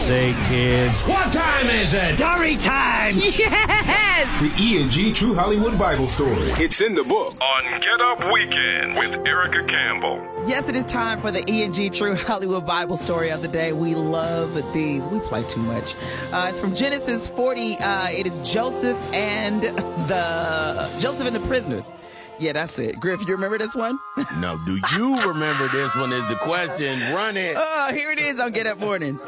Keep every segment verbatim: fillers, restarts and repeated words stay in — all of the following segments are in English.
say, kids? What time is it? Story time! Yes! The E and G True Hollywood Bible Story. It's in the book. On Get Up Weekend with Erica Campbell. Yes, it is time for the E and G True Hollywood Bible Story of the day. We love these. We play too much. Uh, it's from Genesis forty. Uh, it is Joseph and the Joseph and the prisoners. Yeah, that's it. Griff, you remember this one? No, do you remember this one is the question. Run it. Oh, here it is on Get Up Mornings.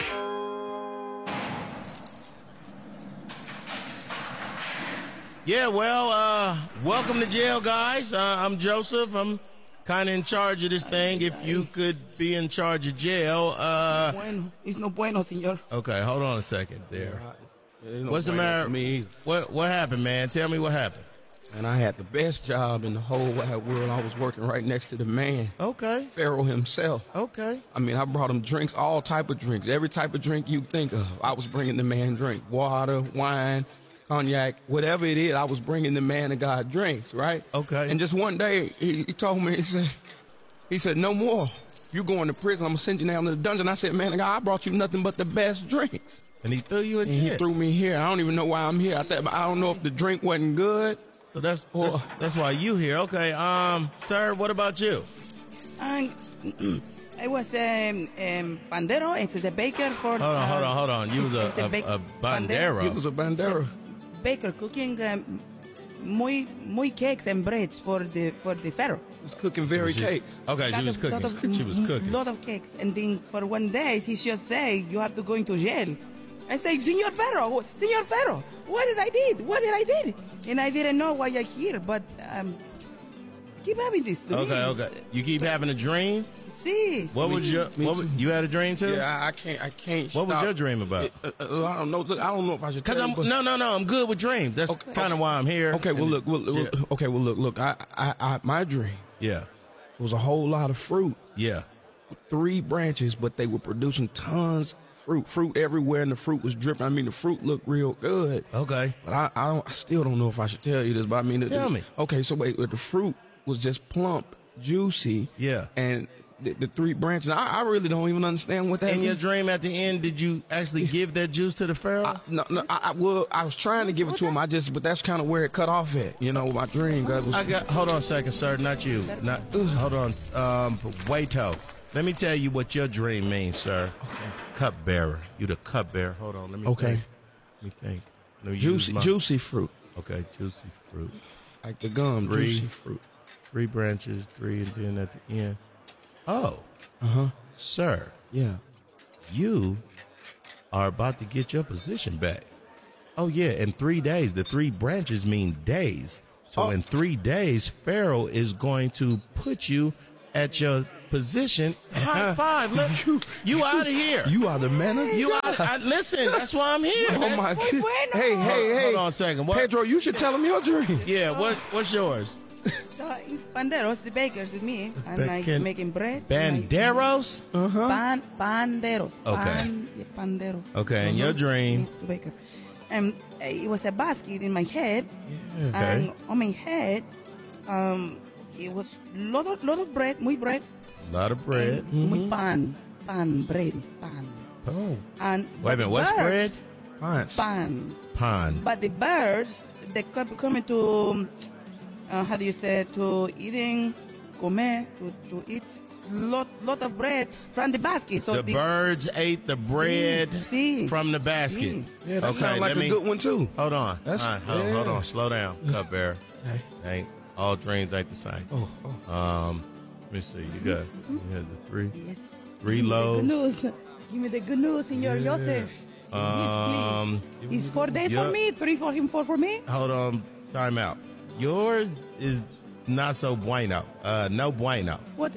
Yeah, well, uh, welcome to jail, guys. Uh, I'm Joseph. I'm kind of in charge of this thing. If you could be in charge of jail. Uh, Bueno, it's no bueno, señor. okay, hold on a second there. No What's the bueno matter? for me either. What what happened, man? Tell me what happened. And I had the best job in the whole wide world. I was working right next to the man, Okay, Pharaoh himself. okay. I mean, I brought him drinks, all type of drinks, every type of drink you think of. I was bringing the man drink, water, wine, cognac, whatever it is. I was bringing the man of God drinks, right? Okay. And just one day, he, he told me, he said, he said, no more. You going to prison? I'm gonna send you down to the dungeon. I said, man of God, I brought you nothing but the best drinks. And he threw you in And he jail. threw me here. I don't even know why I'm here. I thought, I don't know if the drink wasn't good. So that's, that's that's why you here. Okay, um, sir, what about you? And I was um, um, bandero. It's the baker for. Hold on, hold uh, on, hold on. You was a, it's a a, bake- a bandero. He was a bandero. baker cooking um, muy muy cakes and breads for the for the pharaoh. He was cooking very She- cakes. Okay, she Lot was of- cooking. lot of- She was cooking. Lot of cakes, and then for one day he just say you have to go into jail. I say, Senor Pharaoh, Senor Pharaoh, what did I did? What did I did? And I didn't know why I'm here, but um, keep having this. To Okay, me. okay. You keep having a dream. See, What Me was too. your? Me What too. was, you had a dream too? Yeah, I, I can't. I can't. What was stop. your dream about? Uh, uh, I don't know. Look, I don't know if I should. Because tell I'm you, but- no, no, no. I'm good with dreams. That's Okay, kind of okay. why I'm here. Okay, well, And- look. Well, well, yeah. okay, well, look. Look. I, I, I, my dream yeah, was a whole lot of fruit, yeah. three branches, but they were producing tons of fruit, fruit everywhere, and the fruit was dripping. I mean, the fruit looked real good. Okay. But I, I don't. I still don't know if I should tell you this. But I mean, the- Tell the- me. Okay, so wait. The fruit was just plump, juicy. Yeah. And the, the three branches. I, I really don't even understand what that In your means. dream, at the end, did you actually give that juice to the pharaoh? I, no, no. I, I, well, I was trying to give it to him. I just, but that's kind of where it cut off at. You know, my dream. That was, I got. Hold on a second, sir. Not you. Not. Hold on. Um, Waito. Let me tell you what your dream means, sir. Cupbearer. You the cupbearer. Hold on. Let me. Okay. Think. Let me think. Let me use juicy, my- juicy fruit, Okay. Juicy fruit. like the gum. Three. Juicy fruit. Three branches. Three, and then at the end. Oh, Uh huh. sir. Yeah. You are about to get your position back. Oh, yeah, in three days. The three branches mean days. So Oh. in three days, Pharaoh is going to put you at your position. High five. Look, you, you out of here. You are the man of You out. I, listen, that's why I'm here. Oh That's- my god. bueno. Hey, hey, hey. Hold on a second. What? Pedro, you should tell him your dream. Yeah, what? what's yours? so it's banderos, the bakers with me, and I Bacon- making bread. and I- Banderos? Uh-huh. Pan, panderos. Okay. Pan, yeah, pandero. Okay, and your dream. The baker. And uh, it was a basket in my head, Okay. and on my head, um, it was lot of lot of bread, muy bread, A lot of bread. and muy pan, pan, bread is pan, Oh. and Wait a but minute, the what's bread? birds- Pants. Pan, Pond. but the birds they kept coming to, uh, how do you say, to eating, comer, to to eat lot lot of bread from the basket. So The birds ate the bread see. from the basket. See. Yeah, that Okay, sounds like let a me- good one too. Hold on. That's- All right, hold, yeah. hold on. Slow down. Cupbearer. Hey. Ain't all dreams ain't the same. Oh, oh. Um, let me see. You got here's the three. Yes. Three Give me the loaves. good news. Give me the good news, Senor Joseph. Um, yes, please. It's four days yeah. for me, three for him, four for me. Hold on. Time out. Yours is not so bueno. Uh, no bueno. What?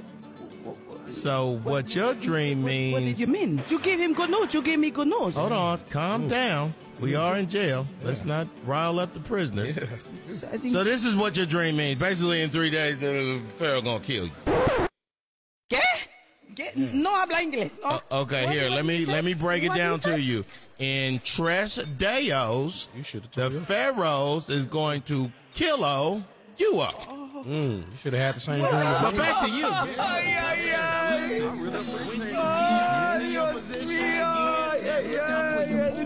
So what your dream What, means? what did you mean? You gave him good news. You gave me good news. Hold on. Calm down. We are in jail. Let's not rile up the prisoners. So, I think- So this is what your dream means. Basically, in three days, the Pharaoh gonna kill you. ¿Qué? ¿Qué? No habla inglés. No. Uh, okay, What here, did let you me say? let me break it What down did you to say? you. In Tres Deos, You should have the told me. Pharaohs is going to kill you all. Mm, you should have had the same dream. as But me. back to you. I really appreciate it. When you get in your position again,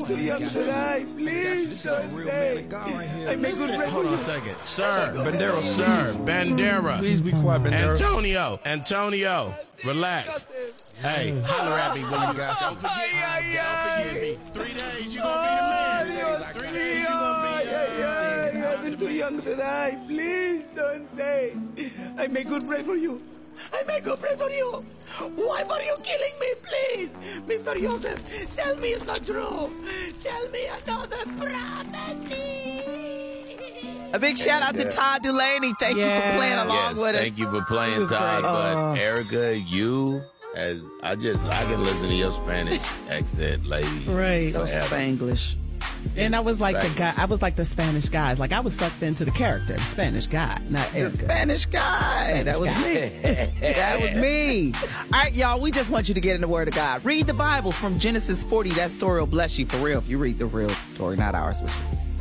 too young to die. Please don't say. I make good Listen, pray hold for on a you. second. Sir. Bandera, Sir. Bandera. Please be quiet, Bandera. Antonio. Antonio. Relax. Hey, holler at me when you got Don't forget, don't forget me. Three days, you gonna be the man. Three days, you gonna be uh, You're too young to die. Please don't say. I make good pray for you. I make good pray for you. Why are you killing me, please? Mister Joseph, tell me it's not true. Tell me another prophecy. A big shout out to Todd Dulaney. Thank you Yeah. for playing along Yes, with us. thank you for playing, was Todd. great. But Uh. Erica, you, as I just, I can listen to your Spanish accent, lady. Right. So forever. Spanglish. And I was like the Spanish. guy. I was like the Spanish guy. Like I was sucked into the character, the Spanish guy, not The Erica. Spanish guy. That was guy. me. That was me. All right, y'all, we just want you to get in the Word of God. Read the Bible from Genesis forty. That story will bless you for real if you read the real story, not ours.